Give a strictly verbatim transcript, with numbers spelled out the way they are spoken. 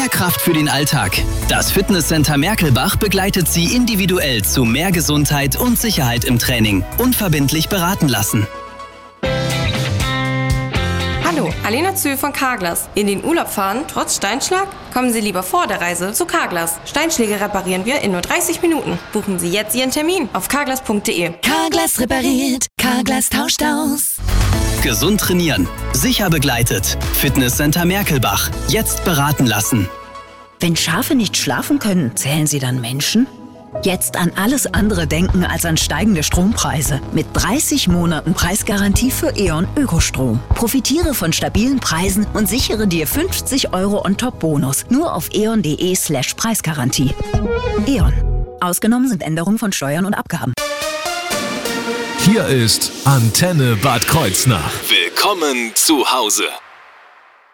Kraft für den Alltag. Das Fitnesscenter Merkelbach begleitet Sie individuell zu mehr Gesundheit und Sicherheit im Training. Unverbindlich beraten lassen. Hallo, Alena Zühl von Carglass. In den Urlaub fahren, trotz Steinschlag? Kommen Sie lieber vor der Reise zu Carglass. Steinschläge reparieren wir in nur dreißig Minuten. Buchen Sie jetzt Ihren Termin auf carglass punkt de. Carglass repariert, Carglass tauscht aus. Gesund trainieren, sicher begleitet. Fitnesscenter Merkelbach. Jetzt beraten lassen. Wenn Schafe nicht schlafen können, zählen sie dann Menschen? Jetzt an alles andere denken als an steigende Strompreise. Mit dreißig Monaten Preisgarantie für E.ON Ökostrom. Profitiere von stabilen Preisen und sichere dir fünfzig Euro on-top-Bonus. Nur auf eon.de slash Preisgarantie. E.ON. Ausgenommen sind Änderungen von Steuern und Abgaben. Hier ist Antenne Bad Kreuznach. Willkommen zu Hause.